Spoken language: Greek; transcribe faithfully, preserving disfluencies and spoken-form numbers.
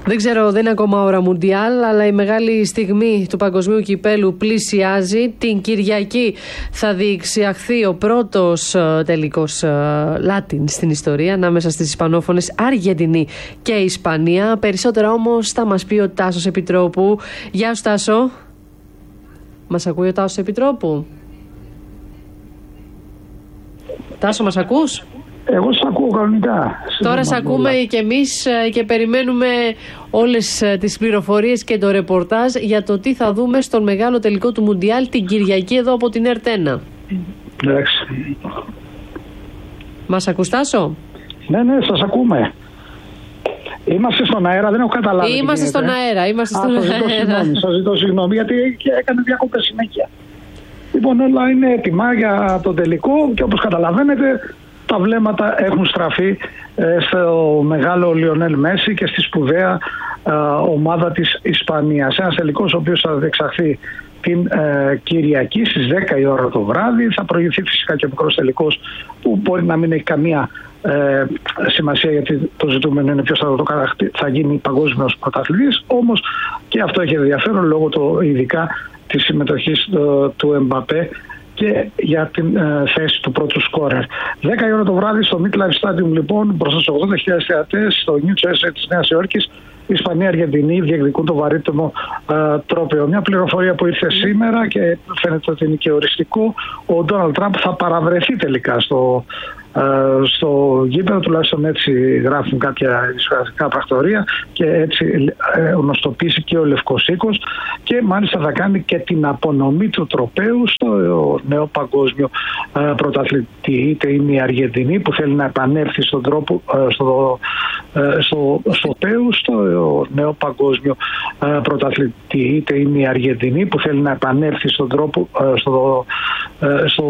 Δεν ξέρω, δεν είναι ακόμα ώρα Μουντιάλ, αλλά η μεγάλη στιγμή του παγκοσμίου κυπέλου πλησιάζει. Την Κυριακή θα διεξιαχθεί ο πρώτος τελικός Λάτιν στην ιστορία ανάμεσα στις Ισπανόφωνες Αργεντινή και Ισπανία. Περισσότερα όμως θα μας πει ο Τάσος Επιτρόπου. Γεια σου Τάσο. Μας ακούει ο Τάσος Επιτρόπου? Τάσο, μας ακούς? Εγώ σας ακούω κανονικά. Τώρα σας ακούμε και εμείς και περιμένουμε όλες τις πληροφορίες και το ρεπορτάζ για το τι θα δούμε στον μεγάλο τελικό του Μουντιάλ την Κυριακή εδώ από την ΕΡΤ1. Εντάξει. Μας ακούς, Τάσο? Ναι, ναι, σας ακούμε. Είμαστε στον αέρα, δεν έχω καταλάβει. Είμαστε στον αέρα, είμαστε στον Α, σας αέρα. ζητώ συγγνώμη, σας ζητώ συγγνώμη, γιατί έκανε διακοπές συνέχεια. Λοιπόν, όλα είναι έτοιμα για το τελικό και όπως καταλαβαίνετε, τα βλέμματα έχουν στραφεί ε, στο μεγάλο Λιονέλ Μέση και στη σπουδαία ε, ομάδα της Ισπανίας. Ένας τελικός ο οποίος θα διεξαχθεί την ε, Κυριακή στις δέκα η ώρα το βράδυ. Θα προηγηθεί φυσικά και ο μικρός τελικός που μπορεί να μην έχει καμία ε, σημασία, γιατί το ζητούμενο είναι ποιος θα, το, θα γίνει παγκόσμιος πρωταθλητής. Όμως και αυτό έχει ενδιαφέρον λόγω το, ειδικά της συμμετοχής το, του Εμπαπέ και για την ε, θέση του πρώτου σκόρερ. δέκα η ώρα το βράδυ στο MetLife Stadium, λοιπόν, μπροστά στους ογδόντα χιλιάδες θεατές, στο New Jersey της Νέας Υόρκης, Ισπανία Αργεντινή διεκδικούν το βαρύτιμο ε, τρόπαιο. Μια πληροφορία που ήρθε σήμερα και φαίνεται ότι είναι και οριστικό. Ο Ντόναλντ Τραμπ θα παραβρεθεί τελικά στο, ε, στο γήπεδο, τουλάχιστον έτσι γράφουν κάποια ισπανικά πρακτορία, και έτσι ε, γνωστοποιήσει και ο Λευκός Οίκος, και μάλιστα θα κάνει και την απονομή του τροπαίου στο νέο παγκόσμιο ε, πρωταθλητή. Είτε είναι η Αργεντινή που θέλει να επανέλθει στον τρόπο, ε, στο, ε, στο, στο τροπαίου, στο νέο παγκόσμιο ε, πρωταθλητή. Είτε είναι η Αργεντινή που θέλει να επανέλθει στον τρόπο, ε, στο, ε, στο